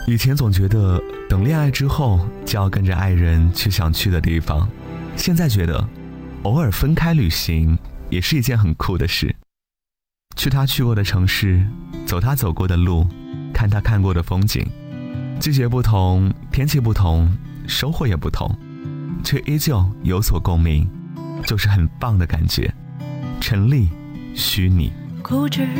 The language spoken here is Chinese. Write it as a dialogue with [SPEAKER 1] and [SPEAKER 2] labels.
[SPEAKER 1] 以前总觉得等恋爱之后就要跟着爱人去想去的地方，现在觉得偶尔分开旅行也是一件很酷的事。去他去过的城市，走他走过的路，看他看过的风景。季节不同，天气不同，收获也不同，却依旧有所共鸣，就是很棒的感觉。陈粒，虚拟。